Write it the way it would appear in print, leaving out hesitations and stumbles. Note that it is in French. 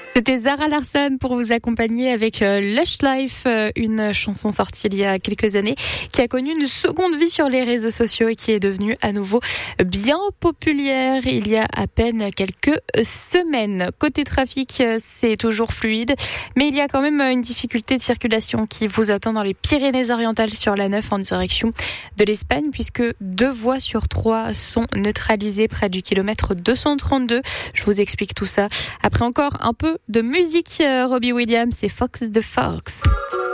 C'était Zara Larsson pour vous accompagner avec Lush Life, une chanson sortie il y a quelques années qui a connu une seconde vie sur les réseaux sociaux et qui est devenue à nouveau bien populaire il y a à peine quelques semaines. Côté trafic, c'est toujours fluide, mais il y a quand même une difficulté de circulation qui vous attend dans les Pyrénées-Orientales sur la 9 en direction de l'Espagne, puisque 2 voies sur 3 sont neutralisées près du kilomètre 232. Je vous explique tout ça après encore un peu de musique. Robbie Williams et Fox the Fox.